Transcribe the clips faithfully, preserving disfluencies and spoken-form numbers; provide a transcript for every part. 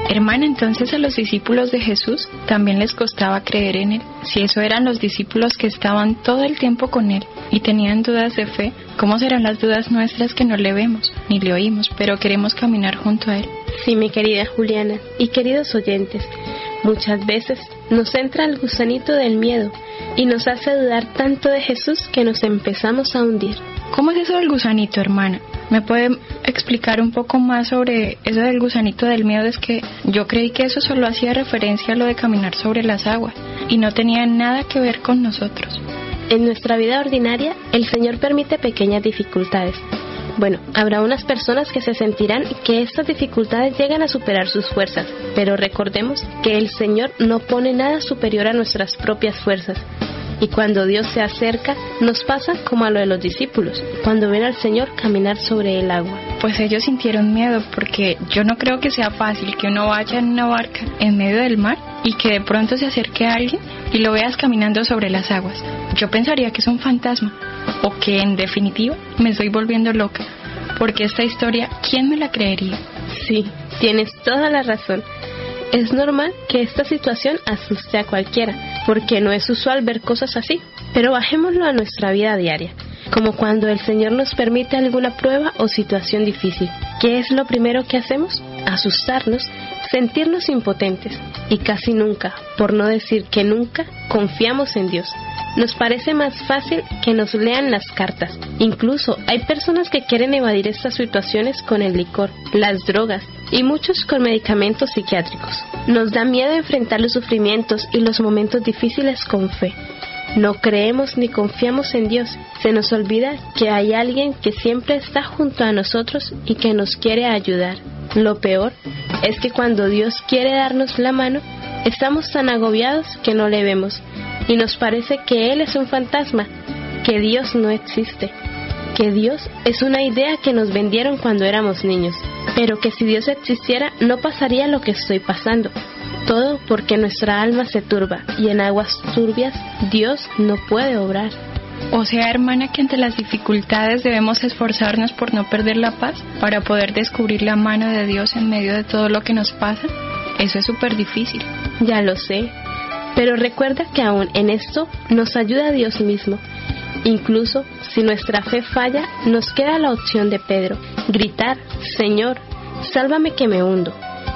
Hermana, entonces a los discípulos de Jesús también les costaba creer en Él. Si eso eran los discípulos que estaban todo el tiempo con Él y tenían dudas de fe, ¿cómo serán las dudas nuestras que no le vemos ni le oímos, pero queremos caminar junto a Él? Sí, mi querida Juliana y queridos oyentes, muchas veces nos entra el gusanito del miedo y nos hace dudar tanto de Jesús que nos empezamos a hundir. ¿Cómo es eso del gusanito, hermana? ¿Me puede explicar un poco más sobre eso del gusanito del miedo? Es que yo creí que eso solo hacía referencia a lo de caminar sobre las aguas y no tenía nada que ver con nosotros. En nuestra vida ordinaria, el Señor permite pequeñas dificultades. Bueno, habrá unas personas que se sentirán que estas dificultades llegan a superar sus fuerzas, pero recordemos que el Señor no pone nada superior a nuestras propias fuerzas. Y cuando Dios se acerca, nos pasa como a lo de los discípulos, cuando ven al Señor caminar sobre el agua. Pues ellos sintieron miedo, porque yo no creo que sea fácil que uno vaya en una barca en medio del mar y que de pronto se acerque a alguien y lo veas caminando sobre las aguas. Yo pensaría que es un fantasma, o que en definitiva me estoy volviendo loca, porque esta historia, ¿quién me la creería? Sí, tienes toda la razón. Es normal que esta situación asuste a cualquiera, porque no es usual ver cosas así. Pero bajémoslo a nuestra vida diaria, como cuando el Señor nos permite alguna prueba o situación difícil. ¿Qué es lo primero que hacemos? Asustarnos, sentirnos impotentes, y casi nunca, por no decir que nunca, confiamos en Dios. Nos parece más fácil que nos lean las cartas. Incluso hay personas que quieren evadir estas situaciones con el licor, las drogas y muchos con medicamentos psiquiátricos. Nos da miedo enfrentar los sufrimientos y los momentos difíciles con fe. No creemos ni confiamos en Dios. Se nos olvida que hay alguien que siempre está junto a nosotros y que nos quiere ayudar. Lo peor es que cuando Dios quiere darnos la mano, estamos tan agobiados que no le vemos. Y nos parece que Él es un fantasma, que Dios no existe, que Dios es una idea que nos vendieron cuando éramos niños, pero que si Dios existiera no pasaría lo que estoy pasando. Todo porque nuestra alma se turba y en aguas turbias Dios no puede obrar. O sea, hermana, que ante las dificultades debemos esforzarnos por no perder la paz para poder descubrir la mano de Dios en medio de todo lo que nos pasa. Eso es súper difícil. Ya lo sé. Pero recuerda que aún en esto nos ayuda Dios mismo. Incluso si nuestra fe falla, nos queda la opción de Pedro, gritar: Señor, sálvame que me hundo.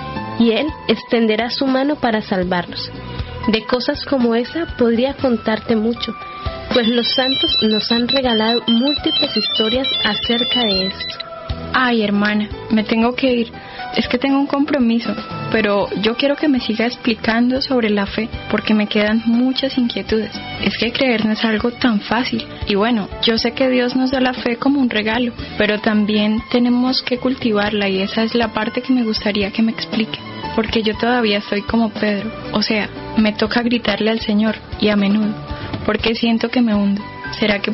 Y Él extenderá su mano para salvarnos. De cosas como esa podría contarte mucho, pues los santos nos han regalado múltiples historias acerca de esto. Ay, hermana, me tengo que ir. Es que tengo un compromiso, pero yo quiero que me siga explicando sobre la fe, porque me quedan muchas inquietudes. Es que creer no es algo tan fácil. Y bueno, yo sé que Dios nos da la fe como un regalo, pero también tenemos que cultivarla, y esa es la parte que me gustaría que me explique. Porque yo todavía soy como Pedro, o sea, me toca gritarle al Señor, y a menudo, porque siento que me hundo. ¿Será que